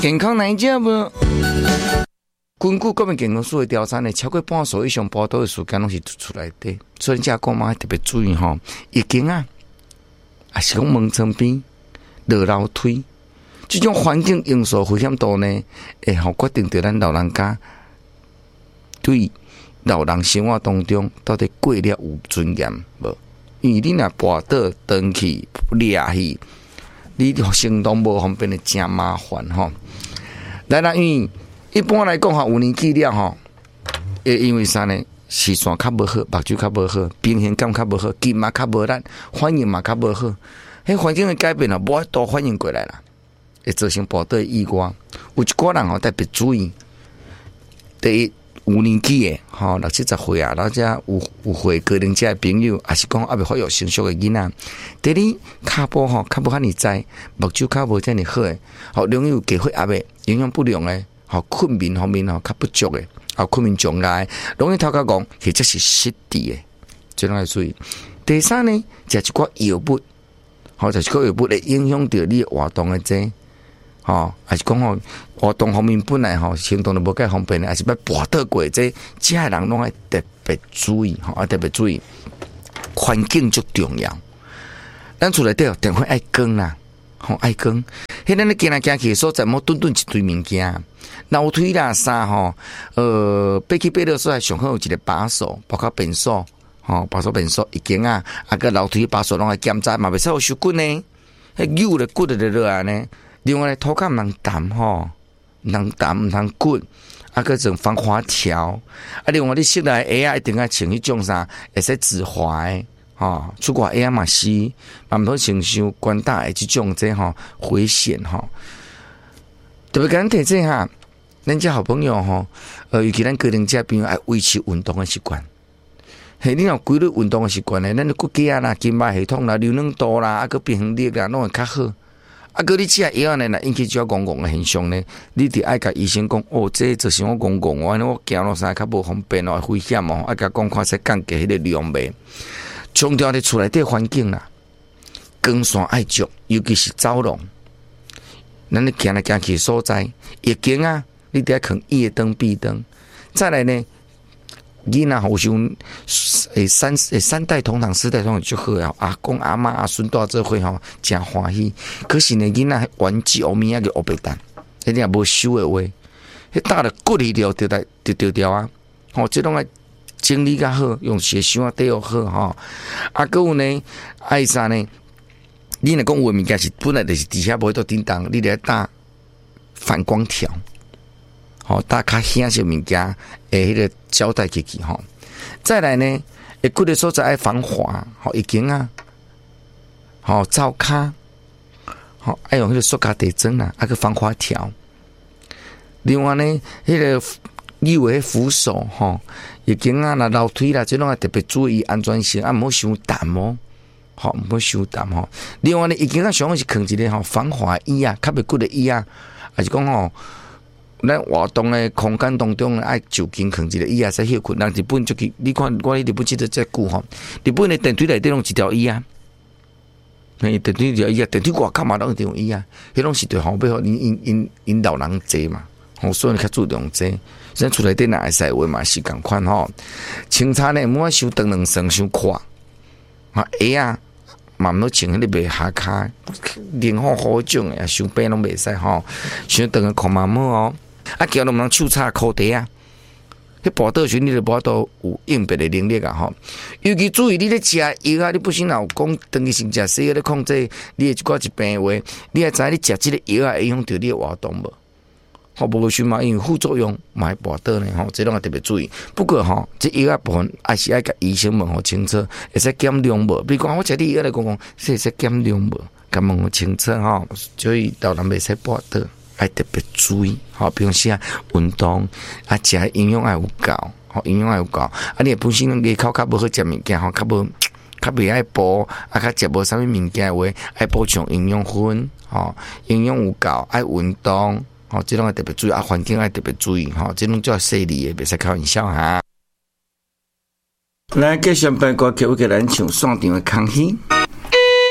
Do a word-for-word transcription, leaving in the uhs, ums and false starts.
健康哪一家无？根据国民健康署的调查呢，超过半数以上报道的时间拢是出来的，所以家公妈特别注意吼，已经啊，也是讲门床边、落楼梯，这种环境因素危险度呢，会好决定着咱老人家对老人生活当中到底过了有尊严无？因为你若跋倒、断去、裂去，你行动无方便的真麻烦吼。来啦，因为一般来讲吼，有年纪了吼，会因为啥呢？视线较无好，目睭较无好，平衡感较无好，筋嘛较无力，反应嘛较无好。迄环境的改变啊，无法度反应过来啦，会造成跋倒意外。有一寡人吼特别注意，第一有年纪的吼，六七十岁啊，或者有有岁高龄者的朋友，也是讲还未发育成熟的囡仔。第二骹步吼较无遐尼知，目睭较无遮尼好诶，吼容易有低血压诶，营养不良诶。好困眠方面吼较不足诶，啊困眠障碍，容易头壳戆，或者是失智诶，这拢要注意。第三呢，食一寡药物，吼，食一寡药物会影响到你活动诶这，吼，还是讲吼活动方面本来吼行动都无介方便诶，还是要跋倒过这，这些人拢要特别注意，吼，要特别注意，环境足重要。咱厝内底电话爱关啦。吼爱光，迄咱咧行来行去所在，莫顿顿一堆物件，楼梯啦啥吼，呃，爬起爬落所在上好有一个把手，包括便所，吼，把手便所已经啊，啊个楼梯把手拢爱检查，嘛袂使有手骨呢，迄扭咧骨咧落来呢。另外咧，涂骹毋通澹吼，毋通澹毋通滚，啊个种防滑条，啊另外你室内鞋啊一定要穿迄种啥，会使止滑的。吼，出国鞋嘛是，嘛毋好穿伤宽大诶，即种这吼危险吼。特别咱提醒哈，咱这好朋友吼，呃，尤其咱个人者朋友爱维持运动诶习惯。嘿，你若规律运动诶习惯咧，咱骨骼啊啦、筋脉系统啦、流能度啦、啊个平衡力啦，拢会较好。啊，个你食药呢，若引起较戆戆诶现象呢，你得爱甲医生讲，哦，这就是我戆戆，我我行路啥较无方便哦，危险哦，爱甲讲看说降低迄个量袂。强调咧厝内底环境啦，光线爱足，尤其是走廊。咱咧行来行去所在，夜景啊，你得放夜灯、壁灯。再来呢，囡仔有时候诶三诶三代同堂、四代同堂就好啊，阿公阿嬷阿孙到做伙吼，真欢喜。可是呢，囡仔玩具后面啊个黑白蛋，一定也无收诶话，迄打了骨里了，就来就丢掉啊！吼，这种爱。精力较好，用血想啊对又好吼。啊，搁有呢，爱啥呢？你若讲有物件是本来就是底下无到叮当，你得打反光条，吼，打较显些物件，诶，迄个胶带进去吼。再来呢，会骨的所在爱防滑，吼，已经啊，吼，灶骹，吼，爱用迄个塑胶地针啊，啊个防滑条。另外呢，迄个。以为扶手吼，已经啊，那楼梯啦，这种啊特别注意安全性啊，唔好伤淡哦，好唔好伤淡吼。另外呢，已经啊上好是放一个吼防滑椅啊，较袂骨的椅啊，还是讲吼，咱活动的空间当中爱就近放一个椅啊，使休困。人日本就去，你看我日本记得遮久吼，日本的电梯内底拢一条椅啊，电梯一条椅啊，电梯外口嘛拢一条椅啊，迄拢是对后背后因因因因老人坐嘛，吼，所以较注重这。咱厝内底若会使话嘛是共款吼，清茶呢莫伤长两层伤宽，啊鞋啊嘛毋好穿迄个袂下骹，零号好种诶，伤白拢袂使吼，伤长诶裤嘛冇哦，啊脚拢毋通手插裤底啊，迄跋倒时你就无都有应变诶能力啊吼，尤其注意你咧食药啊，你不幸若有讲长期性食西药咧控制你诶一寡疾病诶话，你也知你食即个药啊会影响到你诶活动无？好，无须嘛，因为副作用嘛会跋倒呢，吼，这拢要特别注意。不过吼，这药啊部分还是爱甲医生问好清楚，会使减量无？比如讲，我食你药来讲讲，是会使减量无？甲问好清楚吼，所以老人袂使跋倒，爱特别注意。吼，比如说运动啊，食营养爱有够，吼，营养爱有够。啊，你本身胃口较无好食物件，吼，较无较袂爱补，啊，较食无啥物物件话，爱补充营养分，吼，营养有够，爱运动。吼，这种要特别注意啊，环境要特别注意吼，这种叫细腻的，袂使开玩笑哈。来，继续办歌，给我给咱唱山场的空虚。